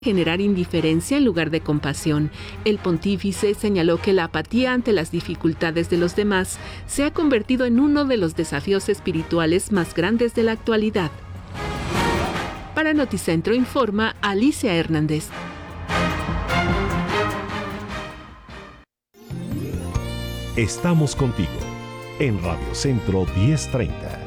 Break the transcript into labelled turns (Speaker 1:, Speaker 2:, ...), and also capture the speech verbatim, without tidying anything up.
Speaker 1: generar indiferencia en lugar de compasión. El pontífice señaló que la apatía ante las dificultades de los demás se ha convertido en uno de los desafíos espirituales más grandes de la actualidad. Para Noticentro informa Alicia Hernández.
Speaker 2: Estamos contigo en Radio Centro diez treinta.